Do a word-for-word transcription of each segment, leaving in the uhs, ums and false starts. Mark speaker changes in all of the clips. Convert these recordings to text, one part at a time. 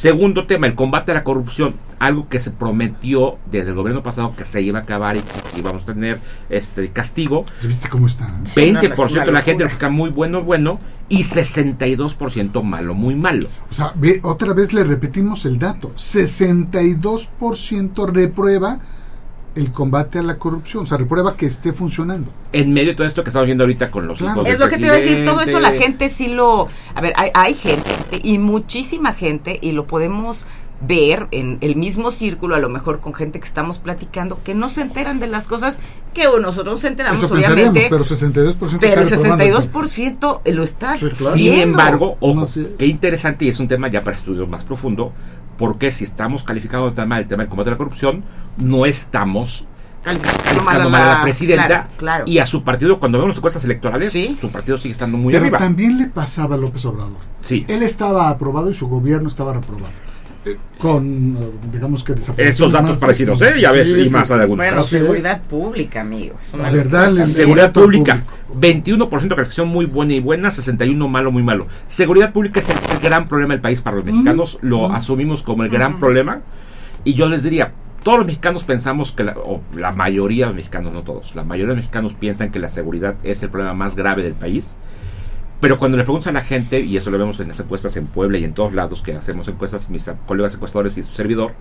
Speaker 1: Segundo tema, el combate a la corrupción, algo que se prometió desde el gobierno pasado que se iba a acabar y que íbamos a tener este castigo.
Speaker 2: ¿Viste cómo está?
Speaker 1: veinte por ciento de la gente lo que muy bueno, bueno, y sesenta y dos por ciento malo, muy malo.
Speaker 2: O sea, ve, otra vez le repetimos el dato, sesenta y dos por ciento reprueba el combate a la corrupción, o sea, reprueba que esté funcionando.
Speaker 1: En medio de todo esto que estamos viendo ahorita con los
Speaker 2: Claro.
Speaker 1: hijos
Speaker 3: Es
Speaker 1: del
Speaker 3: lo que te iba a decir,
Speaker 1: presidente.
Speaker 3: todo eso la gente sí lo... A ver, hay, hay gente y muchísima gente, y lo podemos ver en el mismo círculo, a lo mejor con gente que estamos platicando, que no se enteran de las cosas que nosotros nos enteramos,
Speaker 2: Eso
Speaker 3: obviamente.
Speaker 2: pero sesenta y dos por ciento
Speaker 3: Pero el
Speaker 2: está
Speaker 3: sesenta y dos
Speaker 2: reprobando.
Speaker 3: por ciento lo está
Speaker 2: Sí, claro.
Speaker 1: Sin
Speaker 3: haciendo.
Speaker 1: embargo, ojo,
Speaker 2: No, sí.
Speaker 1: qué interesante, y es un tema ya para estudio más profundo, porque si estamos calificando el tema, el tema del combate a la corrupción, no estamos calificando mal a la, la presidenta,
Speaker 3: claro, claro.
Speaker 1: y a su partido. Cuando vemos las encuestas electorales,
Speaker 3: ¿Sí?
Speaker 1: su partido sigue estando muy
Speaker 2: Pero
Speaker 1: arriba.
Speaker 2: también le pasaba a López Obrador.
Speaker 1: Sí.
Speaker 2: Él estaba aprobado y su gobierno estaba reprobado. Eh, con, eh, digamos que desaparecieron
Speaker 1: Estos datos
Speaker 2: más-
Speaker 1: parecidos, ¿eh? Ya ves,
Speaker 2: Sí,
Speaker 1: y
Speaker 2: sí,
Speaker 1: más
Speaker 2: sí.
Speaker 1: de algunos
Speaker 3: Bueno,
Speaker 1: casos.
Speaker 3: seguridad pública, amigos.
Speaker 2: La verdad, el-
Speaker 1: Seguridad
Speaker 2: dato
Speaker 1: pública,
Speaker 2: público.
Speaker 1: veintiuno por ciento calificación muy buena y buena, sesenta y uno malo, muy malo. Seguridad pública es el, es el gran problema del país para los mexicanos, lo
Speaker 2: mm.
Speaker 1: asumimos como el gran problema, y yo les diría, todos los mexicanos pensamos que, la, o la mayoría de los mexicanos, no todos, la mayoría de los mexicanos piensan que la seguridad es el problema más grave del país, pero cuando le preguntas a la gente, y eso lo vemos en las encuestas en Puebla y en todos lados que hacemos encuestas, mis colegas encuestadores y su servidor,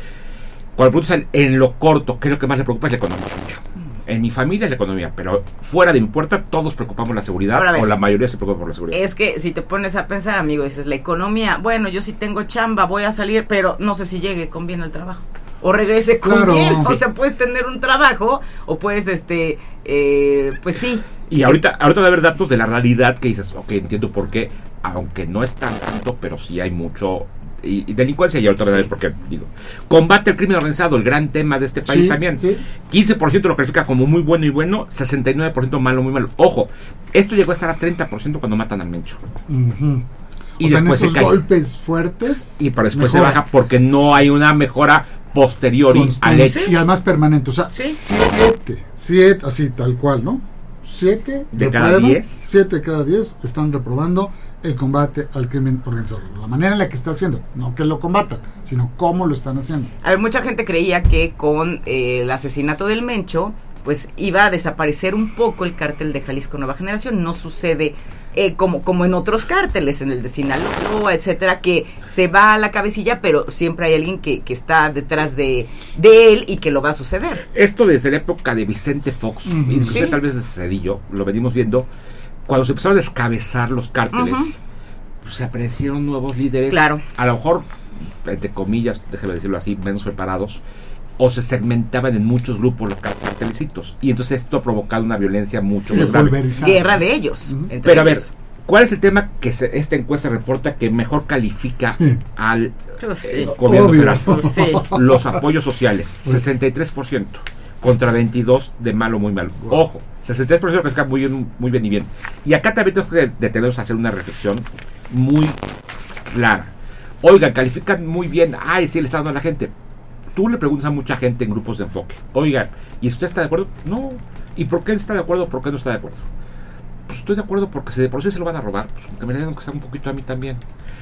Speaker 1: cuando le preguntas en lo corto, ¿qué es lo que más le preocupa? Es la economía. En mi familia es la economía, pero fuera de mi puerta todos preocupamos la seguridad,
Speaker 3: Ahora, a ver,
Speaker 1: o la mayoría se preocupa por la seguridad.
Speaker 3: Es que si te pones a pensar, amigo, dices, la economía, bueno, yo sí tengo chamba, voy a salir, pero no sé si llegue con bien al trabajo. O regrese con
Speaker 2: Claro.
Speaker 3: bien. O
Speaker 2: Sí.
Speaker 3: sea, puedes tener un trabajo, o puedes, este, eh, pues sí.
Speaker 1: Y ahorita, ahorita va a haber datos de la realidad que dices, ok, entiendo por qué, aunque no es tan tanto, pero sí hay mucho, y, y delincuencia, y ahorita
Speaker 3: Sí.
Speaker 1: voy a ver por qué, digo. Combate al crimen organizado, el gran tema de este país
Speaker 2: Sí,
Speaker 1: también.
Speaker 2: sí.
Speaker 1: quince por ciento lo califica como muy bueno y bueno, sesenta y nueve por ciento malo, muy malo. Ojo, esto llegó a estar a treinta por ciento cuando matan al Mencho.
Speaker 2: Ujú.
Speaker 1: Y
Speaker 2: O sea, en
Speaker 1: después se
Speaker 2: estos
Speaker 1: cae.
Speaker 2: golpes fuertes.
Speaker 1: Y pero después
Speaker 2: mejora.
Speaker 1: se baja porque no hay una mejora posteriori al
Speaker 2: Constante
Speaker 1: hecho.
Speaker 2: y además permanente. O sea,
Speaker 3: Sí.
Speaker 2: siete, siete, así tal cual, ¿no? Siete
Speaker 1: De cada
Speaker 2: reprueban,
Speaker 1: diez.
Speaker 2: Siete de cada diez están reprobando el combate al crimen organizado. La manera en la que está haciendo, no que lo combatan, sino cómo lo están haciendo.
Speaker 3: A ver, mucha gente creía que con eh, el asesinato del Mencho, pues iba a desaparecer un poco el cártel de Jalisco Nueva Generación. No sucede eh, como, como en otros cárteles, en el de Sinaloa, etcétera, que se va a la cabecilla, pero siempre hay alguien que, que está detrás de, de él y que lo va a suceder.
Speaker 1: Esto desde la época de Vicente Fox,
Speaker 2: Ujú.
Speaker 1: inclusive
Speaker 3: Sí.
Speaker 1: tal vez de Cedillo, lo venimos viendo, cuando se empezaron a descabezar los cárteles,
Speaker 3: Ujú.
Speaker 1: pues, se aparecieron nuevos líderes,
Speaker 3: Claro.
Speaker 1: a lo mejor, entre comillas, déjeme decirlo así, menos preparados, o se segmentaban en muchos grupos los cartelecitos, y entonces esto ha provocado una violencia mucho
Speaker 2: Se
Speaker 1: más grave.
Speaker 2: pulverizaron.
Speaker 3: Guerra de ellos.
Speaker 2: Ujú.
Speaker 3: entre
Speaker 1: Pero a ver,
Speaker 3: ellos.
Speaker 1: ¿cuál es el tema que se- esta encuesta reporta que mejor califica
Speaker 2: Sí.
Speaker 1: al
Speaker 3: Pues sí.
Speaker 1: eh, gobierno
Speaker 2: Obvio.
Speaker 1: federal?
Speaker 3: Pues sí.
Speaker 1: Los apoyos sociales,
Speaker 2: Pues-
Speaker 1: sesenta y tres por ciento contra veintidós de malo, muy malo.
Speaker 2: Wow.
Speaker 1: Ojo, sesenta y tres por ciento califica muy bien, muy bien y bien. Y acá también tenemos que detenernos a hacer una reflexión muy clara. Oigan, califican muy bien, ay, sí, le está dando a la gente. Tú le preguntas a mucha gente en grupos de enfoque, oigan, ¿y usted está de acuerdo? No. ¿Y por qué está de acuerdo? ¿Por qué no está de acuerdo? Pues estoy de acuerdo porque si de por sí se lo van a robar, pues que me den aunque sea un poquito a mí también.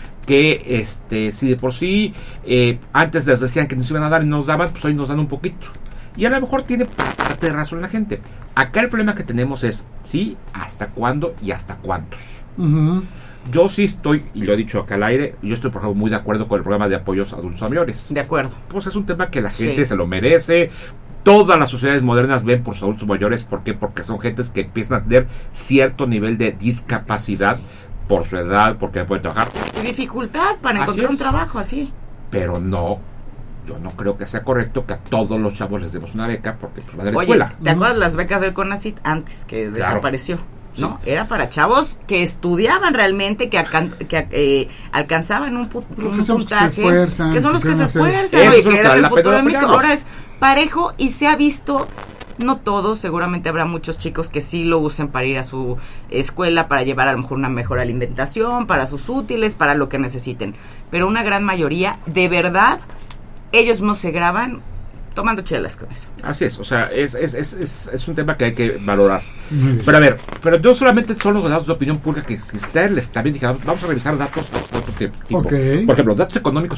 Speaker 1: Que este si de por sí eh, antes les decían que nos iban a dar y nos daban, pues hoy nos dan un poquito. Y a lo mejor tiene parte de razón la gente. Acá el problema que tenemos es, sí, hasta cuándo y hasta cuántos.
Speaker 2: Ujú.
Speaker 1: Yo sí estoy, y lo he dicho acá al aire, yo estoy por ejemplo muy de acuerdo con el programa de apoyos a adultos mayores.
Speaker 3: De acuerdo.
Speaker 1: Pues es un tema que la gente
Speaker 3: Sí.
Speaker 1: se lo merece. Todas las sociedades modernas ven por sus adultos mayores. ¿Por qué? Porque son gentes que empiezan a tener cierto nivel de discapacidad por su edad, porque no pueden trabajar.
Speaker 3: Y dificultad para
Speaker 1: Así
Speaker 3: encontrar un
Speaker 1: es.
Speaker 3: trabajo así.
Speaker 1: Pero no, yo no creo que sea correcto que a todos los chavos les demos una beca porque pues, van a la
Speaker 3: Oye,
Speaker 1: escuela.
Speaker 3: ¿te acuerdas las becas del CONACYT antes que
Speaker 1: Claro.
Speaker 3: desapareció? ¿No?
Speaker 1: Sí.
Speaker 3: Era para chavos que estudiaban realmente, que, alcan- que eh, alcanzaban un, pu-
Speaker 2: Lo
Speaker 3: un
Speaker 2: que son los que se
Speaker 3: puntaje,
Speaker 2: escuerzan,
Speaker 3: que son los
Speaker 2: que
Speaker 3: que se
Speaker 2: quieren hacer.
Speaker 3: esfuerzan,
Speaker 1: Eso
Speaker 3: oye,
Speaker 1: es lo
Speaker 3: que
Speaker 1: que
Speaker 3: eran
Speaker 1: vale
Speaker 3: el
Speaker 1: la pena
Speaker 3: futuro de México.
Speaker 1: apoyarlos.
Speaker 3: Ahora es parejo y se ha visto, no todos, seguramente habrá muchos chicos que sí lo usen para ir a su escuela, para llevar a lo mejor una mejor alimentación, para sus útiles, para lo que necesiten. Pero una gran mayoría, de verdad, ellos no se graban tomando chelas con eso.
Speaker 1: Así es, o sea, es, es, es, es, es un tema que hay que valorar.
Speaker 2: Muy bien.
Speaker 1: Pero a ver, pero no solamente son los datos de opinión pública que existen, les también dije, vamos a revisar datos de otro tipo.
Speaker 2: Ok.
Speaker 1: Por ejemplo, datos económicos